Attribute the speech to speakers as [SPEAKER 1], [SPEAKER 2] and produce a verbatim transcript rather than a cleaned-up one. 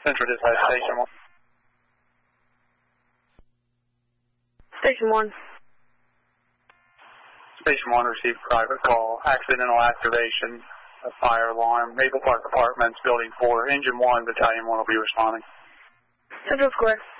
[SPEAKER 1] Central Dispatch, Station one.
[SPEAKER 2] Station one.
[SPEAKER 1] Station one received private call. Accidental activation of fire alarm. Maple Park Apartments, Building four. Engine one, Battalion one will be responding.
[SPEAKER 2] Central Square.